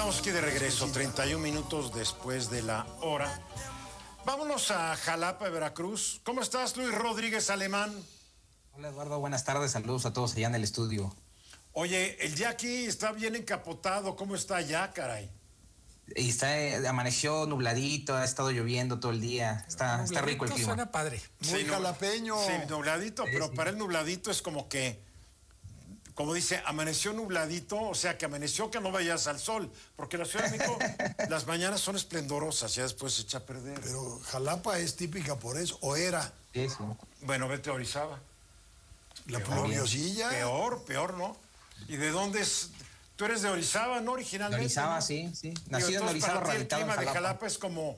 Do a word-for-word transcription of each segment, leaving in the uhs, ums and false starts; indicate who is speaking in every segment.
Speaker 1: Estamos aquí de regreso, treinta y un minutos después de la hora. Vámonos a Jalapa, Veracruz. ¿Cómo estás, Luis Rodríguez Alemán?
Speaker 2: Hola, Eduardo, buenas tardes. Saludos a todos allá en el estudio.
Speaker 1: Oye, el Jackie está bien encapotado. ¿Cómo está allá, caray?
Speaker 2: Y está, eh, amaneció nubladito, ha estado lloviendo todo el día. Está, está rico el clima.
Speaker 3: Suena padre.
Speaker 4: Muy
Speaker 1: Sí,
Speaker 4: jalapeño.
Speaker 1: Sí, nubladito,
Speaker 2: Sí,
Speaker 1: pero
Speaker 2: sí.
Speaker 1: para el nubladito es como que, como dice, amaneció nubladito, o sea, que amaneció que no vayas al sol, porque la Ciudad de México, las mañanas son esplendorosas, ya después se echa a perder.
Speaker 4: Pero Jalapa es típica por eso, o era.
Speaker 2: Sí, sí.
Speaker 1: Bueno, vete a Orizaba.
Speaker 4: La
Speaker 1: Peor.
Speaker 4: pluviosilla.
Speaker 1: Peor, peor, ¿no? ¿Y de dónde es? Tú eres de Orizaba, ¿no? Originalmente.
Speaker 2: De Orizaba,
Speaker 1: ¿no?
Speaker 2: sí, sí.
Speaker 1: Digo,
Speaker 2: Nacido en
Speaker 1: entonces,
Speaker 2: Orizaba,
Speaker 1: para ti el
Speaker 2: radicado en
Speaker 1: clima de
Speaker 2: Jalapa.
Speaker 1: Jalapa es como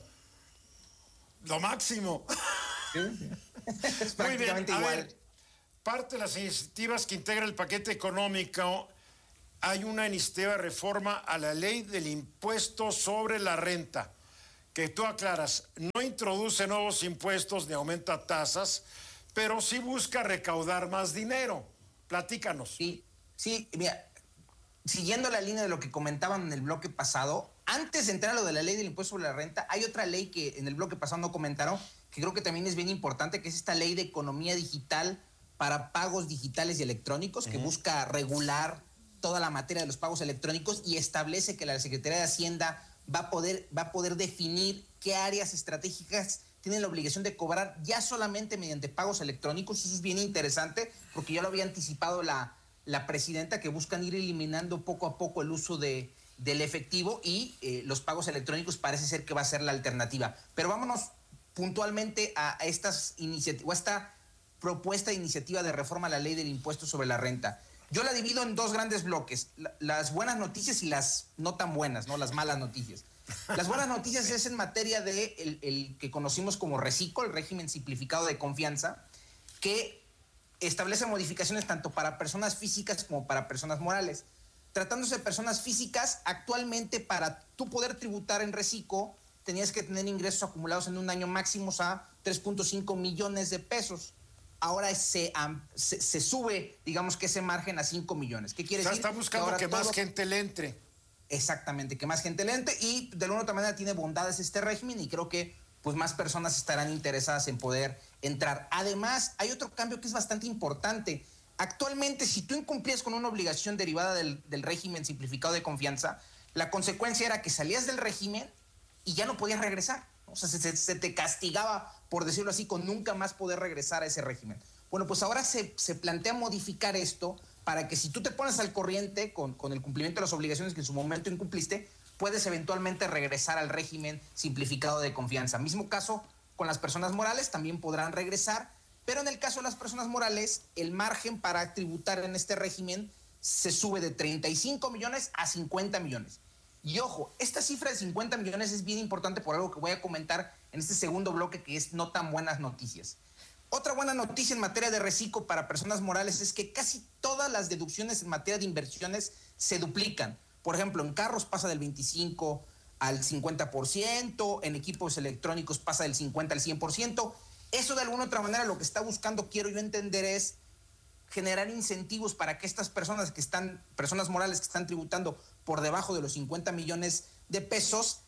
Speaker 1: lo máximo.
Speaker 2: Sí, sí. Es
Speaker 1: Muy bien,
Speaker 2: prácticamente
Speaker 1: a
Speaker 2: igual.
Speaker 1: ver, parte de las iniciativas que integra el paquete económico, hay una iniciativa de reforma a la ley del impuesto sobre la renta, que tú aclaras, no introduce nuevos impuestos ni aumenta tasas, pero sí busca recaudar más dinero. Platícanos.
Speaker 2: Sí, sí, mira, siguiendo la línea de lo que comentaban en el bloque pasado, antes de entrar a lo de la ley del impuesto sobre la renta, hay otra ley que en el bloque pasado no comentaron, que creo que también es bien importante, que es esta ley de economía digital para pagos digitales y electrónicos, que uh-huh. busca regular toda la materia de los pagos electrónicos y establece que la Secretaría de Hacienda va a poder, va a poder definir qué áreas estratégicas tienen la obligación de cobrar ya solamente mediante pagos electrónicos. Eso es bien interesante, porque ya lo había anticipado la, la presidenta, que buscan ir eliminando poco a poco el uso de, del efectivo y eh, los pagos electrónicos parece ser que va a ser la alternativa. Pero vámonos puntualmente a, a estas iniciativas, a esta propuesta de iniciativa de reforma a la ley del impuesto sobre la renta. Yo la divido en dos grandes bloques, la, las buenas noticias y las no tan buenas, ¿no? Las malas noticias. Las buenas noticias es en materia de el, el que conocimos como RECICO, el régimen simplificado de confianza, que establece modificaciones tanto para personas físicas como para personas morales. Tratándose de personas físicas, actualmente para tú poder tributar en RECICO tenías que tener ingresos acumulados en un año máximos a tres punto cinco millones de pesos. Ahora se, um, se, se sube, digamos que ese margen a cinco millones. ¿Qué quiere
Speaker 1: o sea,
Speaker 2: decir?
Speaker 1: Está buscando que, que más todo... gente le entre.
Speaker 2: Exactamente, que más gente le entre, y de alguna otra manera tiene bondades este régimen y creo que pues más personas estarán interesadas en poder entrar. Además, hay otro cambio que es bastante importante. Actualmente, si tú incumplías con una obligación derivada del, del régimen simplificado de confianza, la consecuencia era que salías del régimen y ya no podías regresar. O sea, se, se, se te castigaba, por decirlo así, con nunca más poder regresar a ese régimen. Bueno, pues ahora se, se plantea modificar esto para que si tú te pones al corriente con, con el cumplimiento de las obligaciones que en su momento incumpliste, puedes eventualmente regresar al régimen simplificado de confianza. Mismo caso con las personas morales, también podrán regresar, pero en el caso de las personas morales, el margen para tributar en este régimen se sube de treinta y cinco millones a cincuenta millones. Y ojo, esta cifra de cincuenta millones es bien importante por algo que voy a comentar en este segundo bloque, que es no tan buenas noticias. Otra buena noticia en materia de RECICO para personas morales es que casi todas las deducciones en materia de inversiones se duplican. Por ejemplo, en carros pasa del veinticinco al cincuenta por ciento, en equipos electrónicos pasa del cincuenta al cien por ciento. Eso de alguna otra manera lo que está buscando, quiero yo entender, es generar incentivos para que estas personas que están, personas morales que están tributando por debajo de los cincuenta millones de pesos,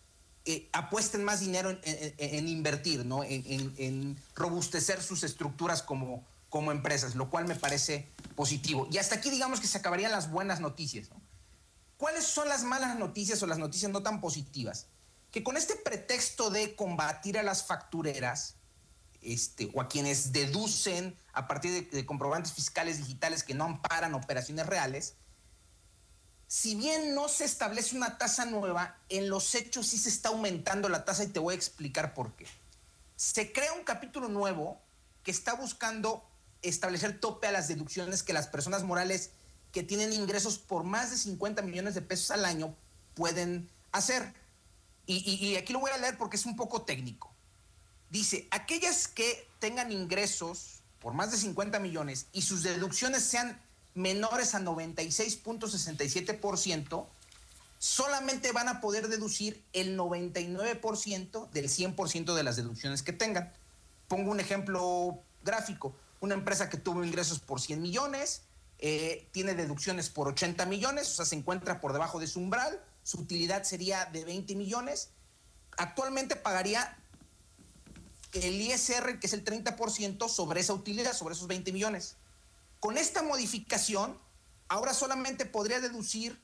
Speaker 2: Eh, apuesten más dinero en, en, en invertir, ¿no? En, en, en robustecer sus estructuras como, como empresas, lo cual me parece positivo. Y hasta aquí digamos que se acabarían las buenas noticias, ¿no? ¿Cuáles son las malas noticias o las noticias no tan positivas? Que con este pretexto de combatir a las factureras, este, o a quienes deducen a partir de, de comprobantes fiscales digitales que no amparan operaciones reales, si bien no se establece una tasa nueva, en los hechos sí se está aumentando la tasa y te voy a explicar por qué. Se crea un capítulo nuevo que está buscando establecer tope a las deducciones que las personas morales que tienen ingresos por más de cincuenta millones de pesos al año pueden hacer. Y, y, y aquí lo voy a leer porque es un poco técnico. Dice, aquellas que tengan ingresos por más de cincuenta millones y sus deducciones sean menores a noventa y seis punto sesenta y siete por ciento, solamente van a poder deducir el noventa y nueve por ciento del cien por ciento de las deducciones que tengan. Pongo un ejemplo gráfico. Una empresa que tuvo ingresos por cien millones, eh, tiene deducciones por ochenta millones, o sea, se encuentra por debajo de su umbral, su utilidad sería de veinte millones. Actualmente pagaría el I S R, que es el treinta por ciento sobre esa utilidad, sobre esos veinte millones. Con esta modificación, ahora solamente podría deducir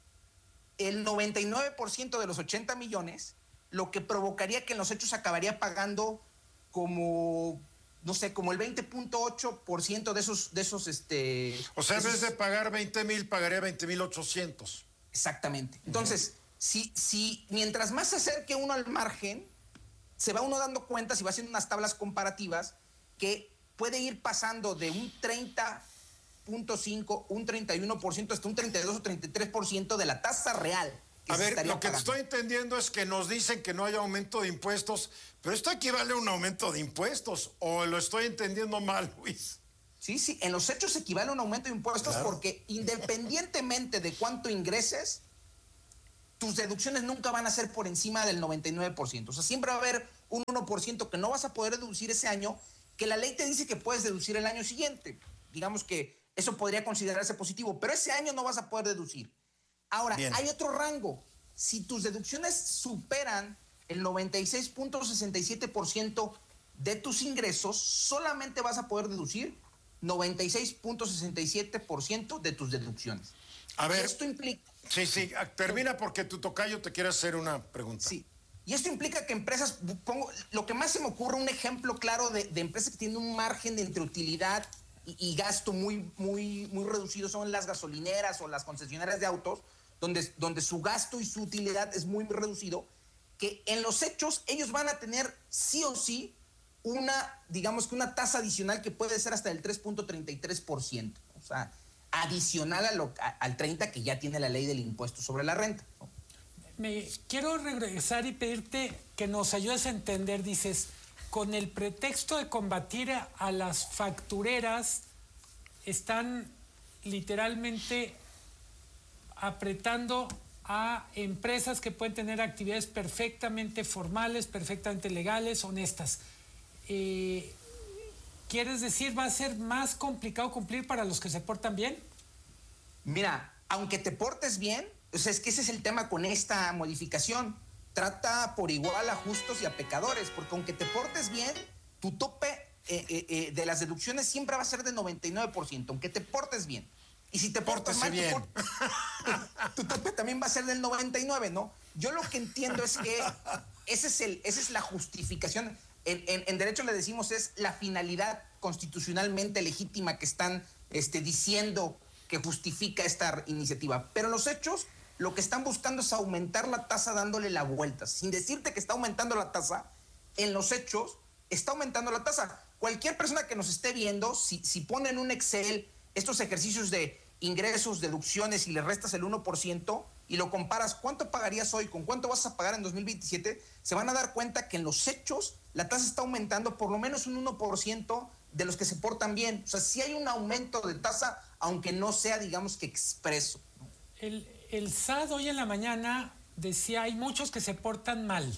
Speaker 2: el noventa y nueve por ciento de los ochenta millones, lo que provocaría que en los hechos acabaría pagando como, no sé, como el veinte punto ocho por ciento de esos, de esos, este...
Speaker 1: O sea, en
Speaker 2: esos,
Speaker 1: vez de pagar veinte mil, pagaría veinte mil ochocientos.
Speaker 2: Exactamente. Entonces, uh-huh. si, si mientras más se acerque uno al margen, se va uno dando cuenta, si va haciendo unas tablas comparativas, que puede ir pasando de un treinta punto cinco, un treinta y uno por ciento hasta un treinta y dos o treinta y tres por ciento de la tasa real.
Speaker 1: A ver, lo que estoy entendiendo es que nos dicen que no hay aumento de impuestos, pero esto equivale a un aumento de impuestos, ¿o lo estoy entendiendo mal, Luis?
Speaker 2: Sí, sí, en los hechos equivale a un aumento de impuestos, claro, porque independientemente de cuánto ingreses, tus deducciones nunca van a ser por encima del noventa y nueve por ciento. O sea, siempre va a haber un uno por ciento que no vas a poder deducir ese año, que la ley te dice que puedes deducir el año siguiente. Digamos que eso podría considerarse positivo, pero ese año no vas a poder deducir. Ahora, bien, hay otro rango. Si tus deducciones superan el noventa y seis punto sesenta y siete por ciento de tus ingresos, solamente vas a poder deducir noventa y seis punto sesenta y siete por ciento de tus deducciones.
Speaker 1: A ver,
Speaker 2: esto implica...
Speaker 1: Sí, sí, termina porque tu tocayo te quiere hacer una pregunta.
Speaker 2: Sí, y esto implica que empresas, pongo, lo que más se me ocurre, un ejemplo claro de, de empresas que tienen un margen de entre utilidad y, y gasto muy, muy, muy reducido son las gasolineras o las concesionarias de autos, donde, donde su gasto y su utilidad es muy reducido, que en los hechos ellos van a tener sí o sí una, digamos que una tasa adicional que puede ser hasta el tres punto treinta y tres por ciento. O sea, adicional a lo, a, al treinta por ciento que ya tiene la ley del impuesto sobre la renta, ¿no?
Speaker 3: Me quiero regresar y pedirte que nos ayudes a entender, dices, con el pretexto de combatir a, a las factureras, están literalmente apretando a empresas que pueden tener actividades perfectamente formales, perfectamente legales, honestas. Eh, ¿Quieres decir va a ser más complicado cumplir para los que se portan bien?
Speaker 2: Mira, aunque te portes bien, o sea, es que ese es el tema con esta modificación. Trata por igual a justos y a pecadores, porque aunque te portes bien, tu tope eh, eh, eh, de las deducciones siempre va a ser de noventa y nueve por ciento, aunque te portes bien. Y si te portas mal,
Speaker 1: bien.
Speaker 2: Tu, por, tu tope también va a ser del noventa y nueve, ¿no? Yo lo que entiendo es que ese es el, esa es la justificación. En, en, en derecho le decimos es la finalidad constitucionalmente legítima que están este, diciendo que justifica esta iniciativa. Pero en los hechos, lo que están buscando es aumentar la tasa dándole la vuelta. Sin decirte que está aumentando la tasa, en los hechos está aumentando la tasa. Cualquier persona que nos esté viendo, si, si pone en un Excel estos ejercicios de ingresos, deducciones y le restas el uno por ciento y lo comparas cuánto pagarías hoy con cuánto vas a pagar en dos mil veintisiete, se van a dar cuenta que en los hechos la tasa está aumentando por lo menos un uno por ciento de los que se portan bien. O sea, sí hay un aumento de tasa, aunque no sea, digamos que expreso.
Speaker 3: El, el S A D hoy en la mañana decía, hay muchos que se portan mal.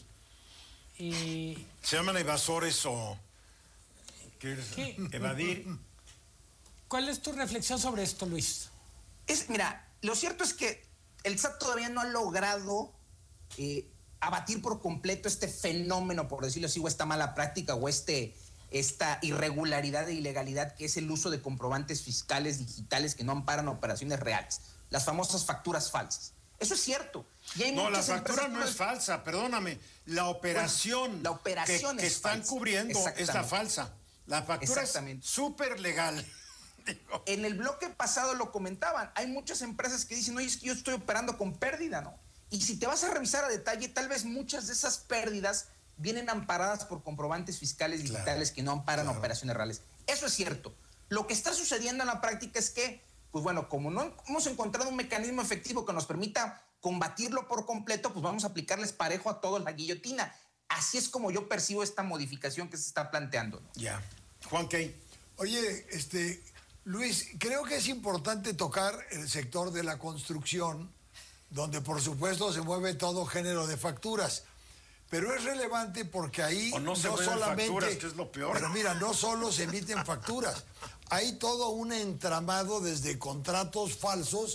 Speaker 3: Eh,
Speaker 1: ¿Se llaman evasores o
Speaker 3: ¿qué?
Speaker 1: evadir?
Speaker 3: ¿Cuál es tu reflexión sobre esto, Luis?
Speaker 2: Es, mira, lo cierto es que el S A T todavía no ha logrado eh, abatir por completo este fenómeno, por decirlo así, o esta mala práctica, o este, esta irregularidad e ilegalidad que es el uso de comprobantes fiscales digitales que no amparan operaciones reales, las famosas facturas falsas. Eso es cierto. Y hay
Speaker 1: no, la
Speaker 2: muchas
Speaker 1: factura
Speaker 2: empresas,
Speaker 1: no es falsa, perdóname. La operación,
Speaker 2: bueno, la operación
Speaker 1: que, que
Speaker 2: es
Speaker 1: están
Speaker 2: falsa.
Speaker 1: cubriendo es la falsa. La factura es súper legal. Digo.
Speaker 2: En el bloque pasado lo comentaban, hay muchas empresas que dicen, oye, es que yo estoy operando con pérdida, ¿no? Y si te vas a revisar a detalle, tal vez muchas de esas pérdidas vienen amparadas por comprobantes fiscales digitales claro, que no amparan claro. operaciones reales. Eso es cierto. Lo que está sucediendo en la práctica es que, pues bueno, como no hemos encontrado un mecanismo efectivo que nos permita combatirlo por completo, pues vamos a aplicarles parejo a todo la guillotina. Así es como yo percibo esta modificación que se está planteando, ¿no?
Speaker 1: Ya. Yeah. Juan Key.
Speaker 4: Oye, este... Luis, creo que es importante tocar el sector de la construcción, donde por supuesto se mueve todo género de facturas, pero es relevante porque ahí
Speaker 1: o no, se
Speaker 4: no solamente
Speaker 1: facturas, que es lo peor.
Speaker 4: Pero mira, no solo se emiten facturas, hay todo un entramado desde contratos falsos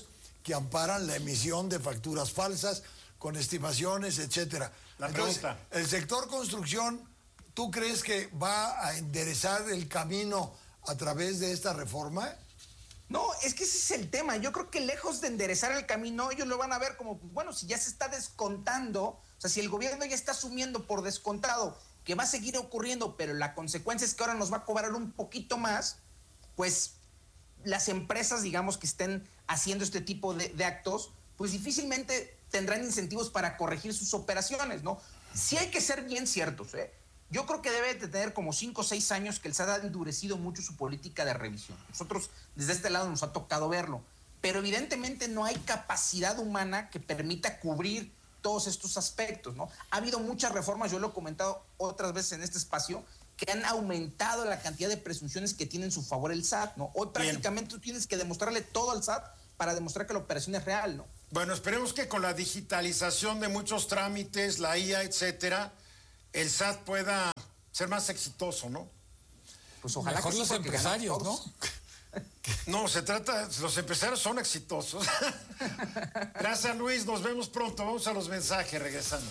Speaker 4: que amparan la emisión de facturas falsas con estimaciones, etcétera.
Speaker 1: La
Speaker 4: Entonces,
Speaker 1: pregunta.
Speaker 4: el sector construcción, ¿tú crees que va a enderezar el camino a través de esta reforma?
Speaker 2: No, es que ese es el tema. Yo creo que lejos de enderezar el camino, ellos lo van a ver como, pues, bueno, si ya se está descontando, o sea, si el gobierno ya está asumiendo por descontado que va a seguir ocurriendo, pero la consecuencia es que ahora nos va a cobrar un poquito más, pues las empresas, digamos, que estén haciendo este tipo de, de actos, pues difícilmente tendrán incentivos para corregir sus operaciones, ¿no? Sí hay que ser bien ciertos, ¿eh? Yo creo que debe de tener como cinco o seis años que el S A T ha endurecido mucho su política de revisión. Nosotros desde este lado nos ha tocado verlo, pero evidentemente no hay capacidad humana que permita cubrir todos estos aspectos, ¿no? Ha habido muchas reformas, yo lo he comentado otras veces en este espacio, que han aumentado la cantidad de presunciones que tiene en su favor el S A T, ¿no? Hoy prácticamente tú tienes que demostrarle todo al S A T para demostrar que la operación es real, ¿no?
Speaker 1: Bueno, esperemos que con la digitalización de muchos trámites, la I A, etcétera, el S A T pueda ser más exitoso, ¿no?
Speaker 2: Pues ojalá
Speaker 3: Mejor
Speaker 2: que sí,
Speaker 3: los
Speaker 2: porque
Speaker 3: empresarios,
Speaker 2: ganamos
Speaker 3: ¿no?
Speaker 2: todos.
Speaker 1: No, se trata, los empresarios son exitosos. Gracias, Luis, nos vemos pronto. Vamos a los mensajes, regresamos.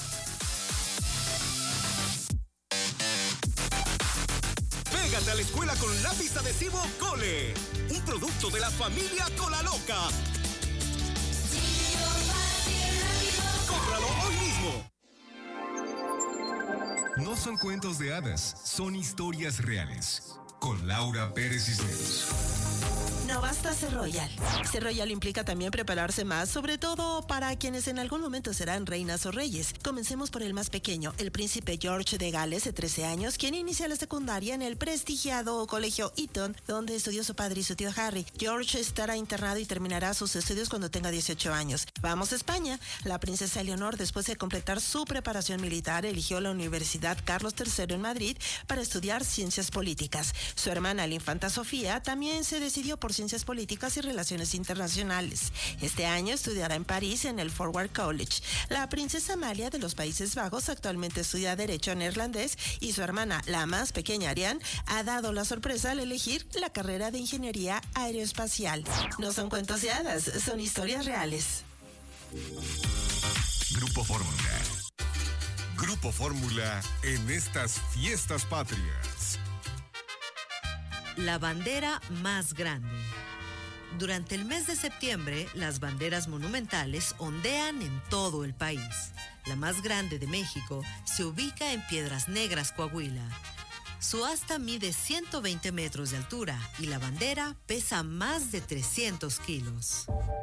Speaker 5: Pégate a la escuela con lápiz adhesivo Cole, un producto de la familia Cola Loca. ¡Cómpralo hoy mismo!
Speaker 6: No son cuentos de hadas, son historias reales. Con Laura Pérez Cisneros.
Speaker 7: No basta ser royal. Ser royal implica también prepararse más, sobre todo para quienes en algún momento serán reinas o reyes. Comencemos por el más pequeño, el príncipe George de Gales, de trece años, quien inicia la secundaria en el prestigiado colegio Eton, donde estudió su padre y su tío Harry. George estará internado y terminará sus estudios cuando tenga dieciocho años. Vamos a España. La princesa Eleonor, después de completar su preparación militar, eligió la Universidad Carlos tercero en Madrid para estudiar ciencias políticas. Su hermana, la infanta Sofía, también se decidió por Ciencias Políticas y Relaciones Internacionales. Este año estudiará en París en el Forward College. La princesa Amalia de los Países Bajos actualmente estudia Derecho neerlandés y su hermana, la más pequeña Ariane, ha dado la sorpresa al elegir la carrera de Ingeniería Aeroespacial. No son cuentos de hadas, son historias reales.
Speaker 6: Grupo Fórmula. Grupo Fórmula en estas fiestas patrias.
Speaker 8: La bandera más grande. Durante el mes de septiembre, las banderas monumentales ondean en todo el país. La más grande de México se ubica en Piedras Negras, Coahuila. Su asta mide ciento veinte metros de altura y la bandera pesa más de trescientos kilos.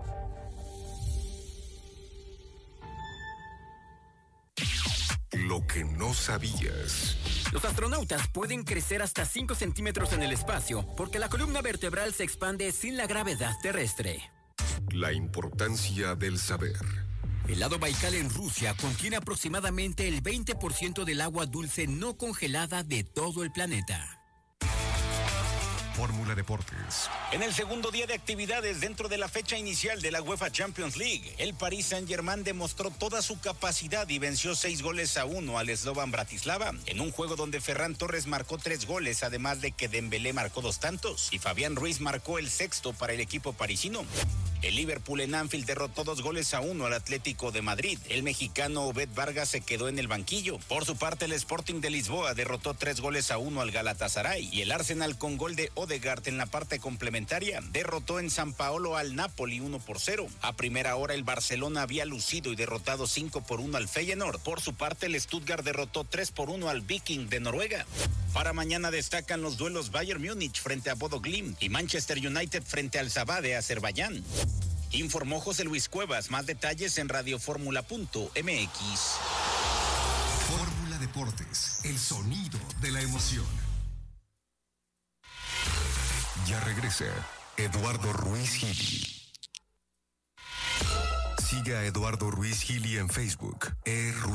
Speaker 6: Lo que no sabías.
Speaker 9: Los astronautas pueden crecer hasta cinco centímetros en el espacio porque la columna vertebral se expande sin la gravedad terrestre.
Speaker 6: La importancia del saber.
Speaker 9: El lago Baikal en Rusia contiene aproximadamente el veinte por ciento del agua dulce no congelada de todo el planeta.
Speaker 6: Fórmula Deportes.
Speaker 10: En el segundo día de actividades dentro de la fecha inicial de la UEFA Champions League, el Paris Saint-Germain demostró toda su capacidad y venció seis goles a uno al Slovan Bratislava, en un juego donde Ferran Torres marcó tres goles, además de que Dembélé marcó dos tantos y Fabián Ruiz marcó el sexto para el equipo parisino. El Liverpool en Anfield derrotó dos goles a uno al Atlético de Madrid. El mexicano Obed Vargas se quedó en el banquillo. Por su parte, el Sporting de Lisboa derrotó tres goles a uno al Galatasaray. Y el Arsenal, con gol de Odegaard en la parte complementaria, derrotó en San Paolo al Napoli uno por cero. A primera hora, el Barcelona había lucido y derrotado cinco por uno al Feyenoord. Por su parte, el Stuttgart derrotó tres por uno al Viking de Noruega. Para mañana destacan los duelos Bayern Múnich frente a Bodo Glimt y Manchester United frente al Sabah de Azerbaiyán. Informó José Luis Cuevas. Más detalles en radioformula punto m x.
Speaker 6: Fórmula Deportes, el sonido de la emoción. Ya regresa Eduardo Ruiz Gili. Siga a Eduardo Ruiz Gili en Facebook. E.